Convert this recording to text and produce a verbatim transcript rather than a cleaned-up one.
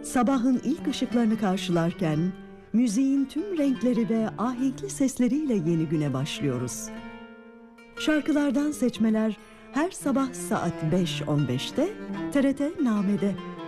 Sabahın ilk ışıklarını karşılarken müziğin tüm renkleri ve ahenkli sesleriyle yeni güne başlıyoruz. Şarkılardan seçmeler her sabah saat beş on beşte T R T Name'de.